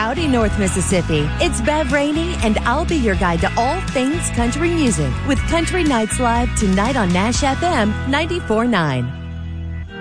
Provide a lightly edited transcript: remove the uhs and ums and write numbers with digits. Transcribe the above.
Howdy, North Mississippi. It's Bev Rainey, and I'll be your guide to all things country music with Country Nights Live tonight on Nash FM 94.9.